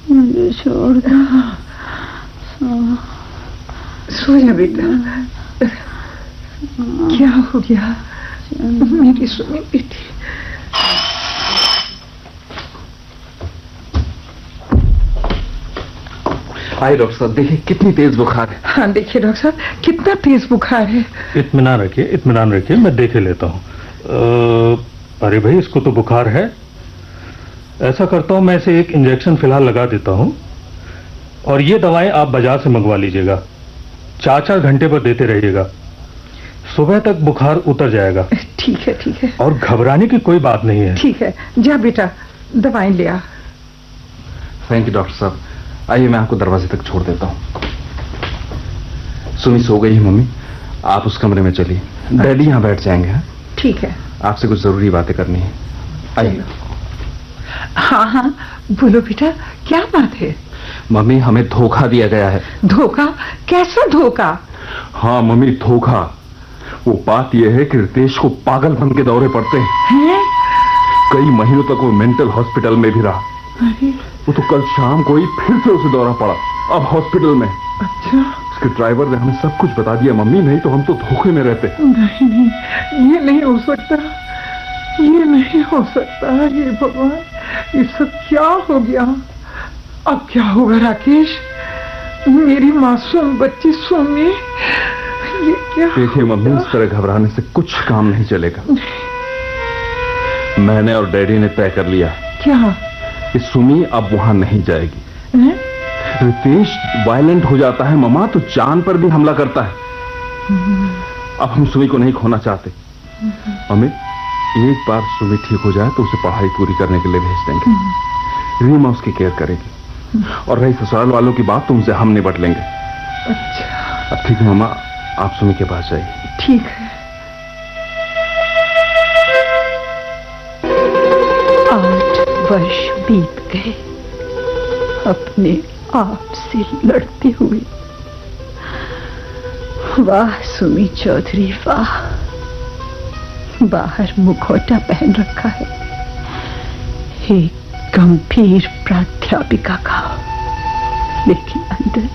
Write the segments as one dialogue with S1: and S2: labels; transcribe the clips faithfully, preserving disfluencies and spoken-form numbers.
S1: मुझे छोड़ दो।
S2: सो जा बेटा। क्या हो गया मेरी सुनी बेटी?
S3: आइए डॉक्टर साहब, देखिए कितनी तेज बुखार है।
S2: हाँ देखिए डॉक्टर साहब, कितना तेज बुखार है।
S4: इत्मीनान रखिए, इत्मीनान रखिए, मैं देखे लेता हूँ। अरे भाई, इसको तो बुखार है। ऐसा करता हूँ, मैं इसे एक इंजेक्शन फिलहाल लगा देता हूँ, और ये दवाएं आप बाजार से मंगवा लीजिएगा। चार चार घंटे पर देते रहिएगा, सुबह तक बुखार उतर जाएगा।
S2: ठीक है ठीक है।
S4: और घबराने की कोई बात नहीं है।
S2: ठीक है, जा बेटा दवाएं ले आ।
S3: थैंक यू डॉक्टर साहब। आइए मैं आपको दरवाजे तक छोड़ देता हूँ। सुमी सो गई है मम्मी, आप उस कमरे में चलिए। डैडी यहाँ बैठ जाएंगे। हाँ
S2: ठीक है।
S3: आपसे कुछ जरूरी बातें करनी है। आइए।
S2: हाँ हाँ बोलो बेटा, क्या बात है?
S3: मम्मी, हमें धोखा दिया गया है।
S2: धोखा? कैसा धोखा?
S3: हाँ मम्मी, धोखा। वो बात यह है कि रितेश को पागलपन के दौरे पड़ते हैं। कई महीनों तक वो मेंटल हॉस्पिटल में भी रहा।
S2: अरे
S3: वो तो कल शाम को ही फिर से उसे दौरा पड़ा, अब हॉस्पिटल में।
S2: अच्छा।
S3: उसके ड्राइवर ने हमें सब कुछ बता दिया मम्मी, नहीं तो हम तो धोखे में रहते।
S2: नहीं नहीं, ये नहीं हो सकता, ये नहीं हो सकता। ये भगवान, ये सब क्या हो गया? अब क्या होगा राकेश? मेरी मासूम बच्ची सुमी, ये क्या?
S3: देखिए मम्मी, इस तरह घबराने से कुछ काम नहीं चलेगा। मैंने और डैडी ने तय कर लिया।
S2: क्या?
S3: कि सुमी अब वहां नहीं जाएगी।
S2: है?
S3: रितेश वायलेंट हो जाता है मम्मा, तो जान पर भी हमला करता है। अब हम सुमी को नहीं खोना चाहते। मम्मी, एक बार सुमी ठीक हो जाए तो उसे पढ़ाई पूरी करने के लिए भेज देंगे। रीमा उसकी केयर करेगी, और रही ससुराल वालों की बात तो उनसे हम निपट लेंगे।
S2: अच्छा।
S3: अब ठीक है मम्मा, आप सुमी के पास जाइए।
S2: ठीक है।
S1: आठ वर्ष बीत गए अपने आप से लड़ते हुए। वाह सुमी चौधरी वाह, बाहर मुखौटा पहन रखा है एक गंभीर प्राध्यापिका का, लेकिन अंदर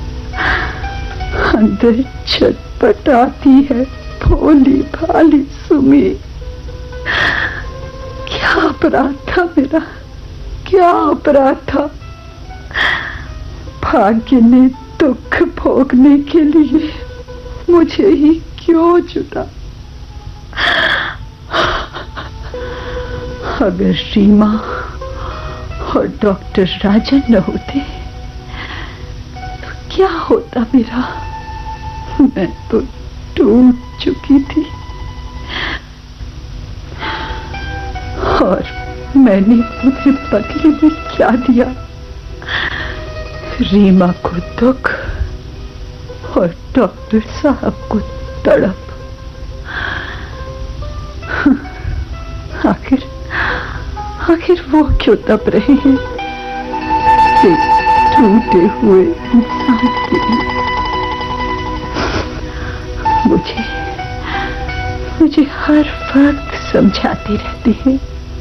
S1: अंदर छटपटाती है भोली भाली सुमी। क्या अपराध था मेरा, क्या अपराध था? भाग्य ने दुख भोगने के लिए मुझे ही क्यों चुना? अगर रीमा और डॉक्टर राजन न होते तो क्या होता मेरा? मैं तो टूट चुकी थी, और मैंने उन्हें बदले में क्या दिया? रीमा को दुख और डॉक्टर साहब को तड़प। आखिर आखिर वो क्यों तप रहे हैं एक टूटे हुए इंसान के लिए? मुझे मुझे हर वक्त समझाती रहती है,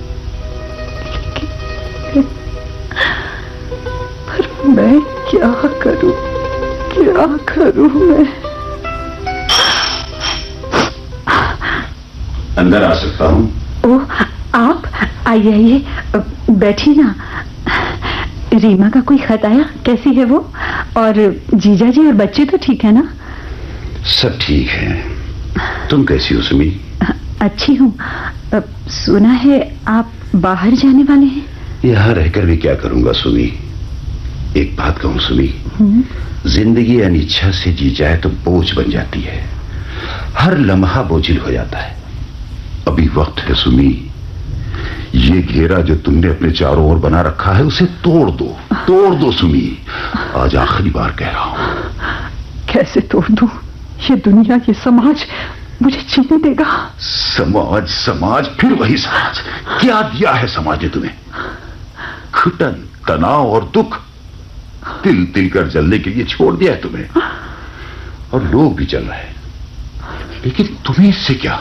S1: पर मैं क्या करूं, क्या करूं मैं?
S5: अंदर आ सकता हूं?
S1: ओ, आप आइए आइए, बैठिए ना। रीमा का कोई खत आया? कैसी है वो? और जीजा जी और बच्चे तो ठीक है ना?
S5: सब ठीक है। तुम कैसी हो सुमी?
S1: अच्छी हूँ। सुना है आप बाहर जाने वाले हैं?
S5: यहाँ रहकर भी क्या करूंगा सुमी। एक बात कहूँ सुमी, जिंदगी अनिच्छा से जी जाए तो बोझ बन जाती है, हर लम्हा बोझिल हो जाता है। अभी वक्त है सुमी, ये घेरा जो तुमने अपने चारों ओर बना रखा है उसे तोड़ दो, तोड़ दो सुमी। आज आखिरी बार कह रहा हूं।
S2: कैसे तोड़ दूं? ये दुनिया, ये समाज मुझे जीने देगा?
S5: समाज समाज फिर वही समाज। क्या दिया है समाज ने तुम्हें? घुटन, तनाव और दुख तिल तिल कर जलने के लिए छोड़ दिया है तुम्हें, और लोग भी जल रहे हैं, लेकिन तुम्हें इससे क्या?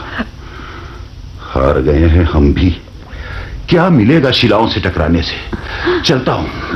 S5: हार गए हैं हम भी, क्या मिलेगा शिलाओं से टकराने से? चलता हूं।